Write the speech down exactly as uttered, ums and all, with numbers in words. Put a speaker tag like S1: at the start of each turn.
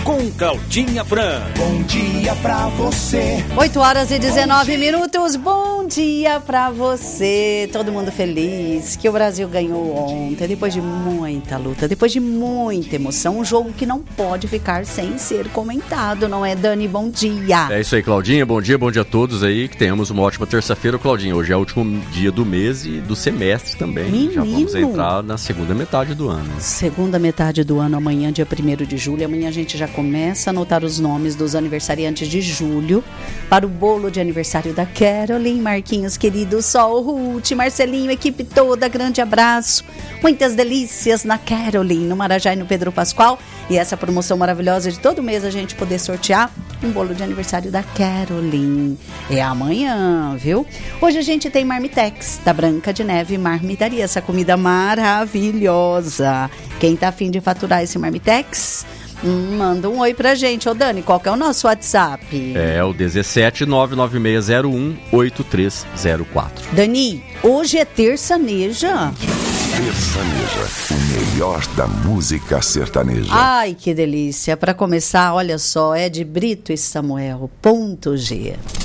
S1: com Claudinha Fran.
S2: Bom dia pra você.
S3: oito horas e dezenove minutos. Bom dia pra você. Todo mundo feliz que o Brasil ganhou ontem, depois de muita luta, depois de muita emoção. Um jogo que não pode ficar sem ser comentado, não é, Dani? Bom dia.
S4: É isso aí, Claudinha. Bom dia, bom dia a todos aí. Que tenhamos uma ótima terça-feira, Claudinha. Hoje é o último dia do mês e do semestre também.
S3: Menino.
S4: Já vamos entrar na segunda metade do ano.
S3: Segunda metade do ano, amanhã, dia primeiro de julho. Amanhã a gente já começa a anotar os nomes dos aniversariantes de julho para o bolo de aniversário da Caroline, Marquinhos, querido, Sol, Ruth, Marcelinho, equipe toda, grande abraço. Muitas delícias na Caroline, no Marajá e no Pedro Pascoal. E essa promoção maravilhosa de todo mês a gente poder sortear um bolo de aniversário da Caroline. É amanhã, viu? Hoje a gente tem Marmitex, da Branca de Neve Marmitaria, essa comida maravilhosa. Quem tá afim de faturar esse Marmitex, hum, manda um oi pra gente. Ô Dani, qual que é o nosso WhatsApp?
S4: É o dezessete nove nove seis zero um oito três zero quatro.
S3: Dani, hoje é terçaneja.
S2: Terçaneja, o melhor da música sertaneja.
S3: Ai, que delícia. Para começar, olha só, é de Brito e Samuel, ponto G.